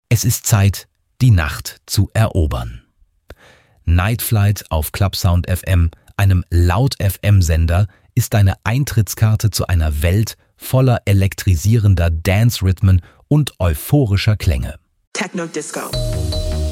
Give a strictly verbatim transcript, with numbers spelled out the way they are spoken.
Es ist Zeit, die Nacht zu erobern. Night Flight auf Clubsound F M, einem Laut-F M-Sender, ist deine Eintrittskarte zu einer Welt voller elektrisierender Dance-Rhythmen und euphorischer Klänge. Techno Disco.